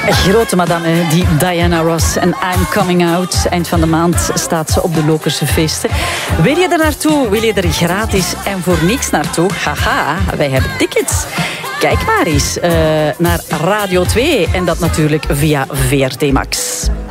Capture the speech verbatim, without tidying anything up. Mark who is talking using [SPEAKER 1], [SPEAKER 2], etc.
[SPEAKER 1] Grote madame, die Diana Ross en I'm Coming Out. Eind van de maand staat ze op de Lokerse feesten. Wil je er naartoe? Wil je er gratis en voor niks naartoe? Haha, wij hebben tickets. Kijk maar eens uh, naar Radio twee en dat natuurlijk via V R T Max.